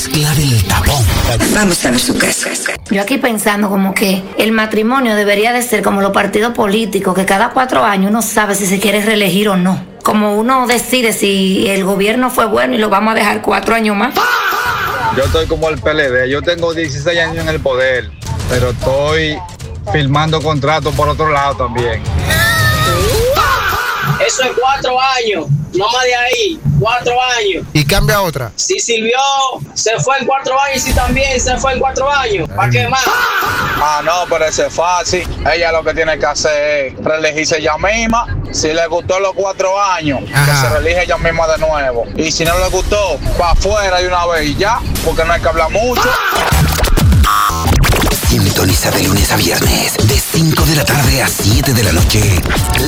mezcla del tapón. Vamos a ver su caso. Yo aquí pensando como que el matrimonio debería de ser como los partidos políticos, que cada 4 años uno sabe si se quiere reelegir o no. Como uno decide si el gobierno fue bueno y lo vamos a dejar 4 años más. Yo estoy como el PLD, yo tengo 16 años en el poder, pero estoy firmando contratos por otro lado también. Eso es 4 años, no más de ahí, 4 años. Y cambia otra. Si sirvió, se fue en 4 años y si también se fue en 4 años. ¿Para qué más? Ah, no, pero ese es fácil. Ella lo que tiene que hacer es reelegirse ella misma. Si le gustó los 4 años, que se reelige ella misma de nuevo. Y si no le gustó, para afuera de una vez y ya, porque no hay que hablar mucho. Sintoniza de lunes a viernes, de 5 de la tarde a 7 de la noche,